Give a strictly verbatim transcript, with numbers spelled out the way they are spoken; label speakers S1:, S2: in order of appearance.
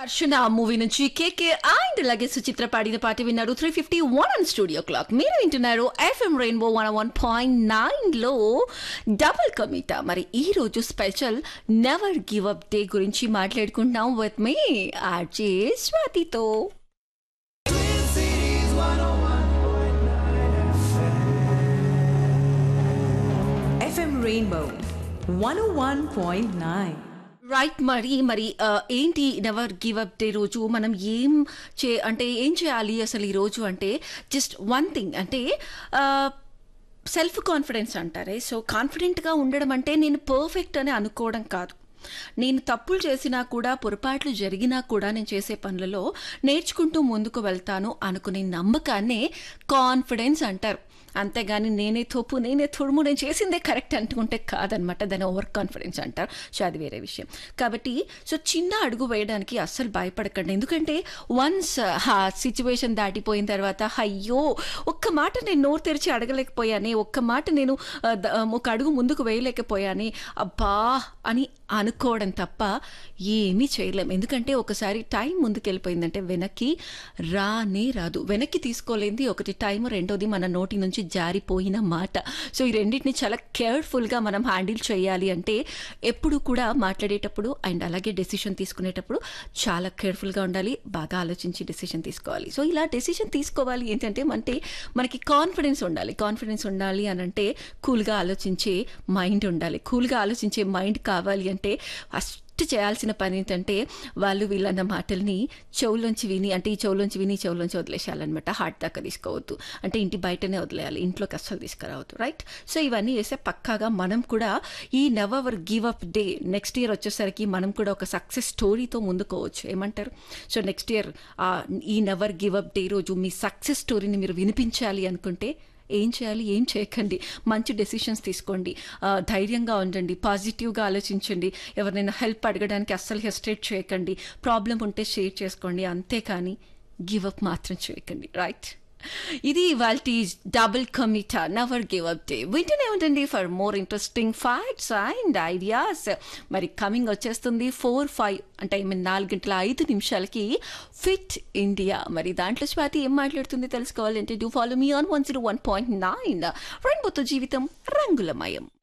S1: అర్చన movie నుంచి KK and అలాగే సుచిత్ర పాడిన పాట విన్నారు. Three fifty one and studio clock మీరు వింటున్నారు FM rainbow one one point nine లో డబుల్ కమిటా. మరి ఈ రోజు special never give up day గురించి మాట్లాడుకుంటున్నాం with me RJ స్వాతితో.
S2: FM rainbow one one point nine.
S1: Right. మరి మరి ఏంటి నెవర్ గివ్ అప్ డే రోజు మనం ఏం చే అంటే ఏం చేయాలి అసలు ఈ రోజు అంటే జస్ట్ వన్ థింగ్ అంటే సెల్ఫ్ కాన్ఫిడెన్స్ అంటారే. సో కాన్ఫిడెంట్గా ఉండడం అంటే నేను పర్ఫెక్ట్ అని అనుకోవడం కాదు. నేను తప్పులు చేసినా కూడా పొరపాట్లు జరిగినా కూడా నేను చేసే పనులలో నేర్చుకుంటూ ముందుకు వెళ్తాను అనుకునే నమ్మకాన్నే కాన్ఫిడెన్స్ అంటారు. అంతేగాని నేనే తోపు నేనే తుడుము నేను చేసిందే కరెక్ట్ అనుకుంటే కాదనమాట. దాన్ని ఓవర్ కాన్ఫిడెన్స్ అంటారు. సో అది వేరే విషయం. కాబట్టి సో చిన్న అడుగు వేయడానికి అస్సలు భయపడకండి. ఎందుకంటే వన్స్ ఆ సిచ్యువేషన్ దాటిపోయిన తర్వాత అయ్యో ఒక్క మాట నేను నోరు తెరిచి అడగలేకపోయానే, ఒక్క మాట నేను ఒక అడుగు ముందుకు వేయలేకపోయానే అబ్బా అని అనుకోవడం తప్ప ఏమీ చేయలేం. ఎందుకంటే ఒకసారి టైం ముందుకు వెళ్ళిపోయిందంటే వెనక్కి రానే రాదు. వెనక్కి తీసుకోలేంది ఒకటి టైం, రెండోది మన నోటి నుంచి జారిపోయిన మాట. సో ఈ రెండింటిని చాలా కేర్ఫుల్గా మనం హ్యాండిల్ చేయాలి. అంటే ఎప్పుడు కూడా మాట్లాడేటప్పుడు అండ్ అలాగే డెసిషన్ తీసుకునేటప్పుడు చాలా కేర్ఫుల్గా ఉండాలి, బాగా ఆలోచించి డెసిషన్ తీసుకోవాలి. సో ఇలా డెసిషన్ తీసుకోవాలి ఏంటంటే అంటే మనకి కాన్ఫిడెన్స్ ఉండాలి. కాన్ఫిడెన్స్ ఉండాలి అని అంటే కూల్గా ఆలోచించే మైండ్ ఉండాలి. కూల్గా ఆలోచించే మైండ్ కావాలి అంటే ఫస్ట్ చేయాల్సిన పని ఏంటంటే వాళ్ళు వీళ్ళన్న మాటల్ని చెవులోంచి విని అంటే ఈ చెవులోంచి విని చెవులోంచి వదిలేసేయాలన్నమాట. హార్ట్ దాకా తీసుకోవద్దు. అంటే ఇంటి బయటనే వదిలేయాలి, ఇంట్లోకి అస్సలు తీసుకురావద్దు. రైట్. సో ఇవన్నీ చేస్తే పక్కాగా మనం కూడా ఈ never give up day next year వచ్చేసరికి మనం కూడా ఒక సక్సెస్ స్టోరీతో ముందుకోవచ్చు. ఏమంటారు? సో నెక్స్ట్ ఇయర్ ఈ నెవర్ గివ్ అప్ డే రోజు మీ సక్సెస్ స్టోరీని మీరు వినిపించాలి అనుకుంటే ఏం చేయాలి? ఏం చేయకండి, మంచి డెసిషన్స్ తీసుకోండి, ధైర్యంగా ఉండండి, పాజిటివ్గా ఆలోచించండి, ఎవరినైనా హెల్ప్ అడగడానికి అస్సలు హెసిటేట్ చేయకండి, ప్రాబ్లం ఉంటే షేర్ చేసుకోండి, అంతేకాని గివ్ అప్ మాత్రం చేయకండి. రైట్. ఇది ఇవాల్టి double కమిటా never give up day. వింటూనే ఉండండి for more interesting facts and ideas. మరి కమింగ్ వచ్చేస్తుంది ఫోర్ ఫైవ్ అంటే ఐ మీన్ నాలుగు గంటల ఐదు నిమిషాలకి ఫిట్ ఇండియా. మరి దాంట్లో స్వాతి ఏం మాట్లాడుతుంది తెలుసుకోవాలంటే do follow me on one zero one point nine రెయిన్బోతో జీవితం రంగులమయం.